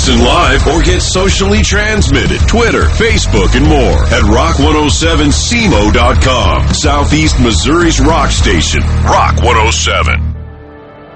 Listen live or get socially transmitted. Twitter, Facebook, and more at rock107semo.com. Southeast Missouri's rock station, Rock 107.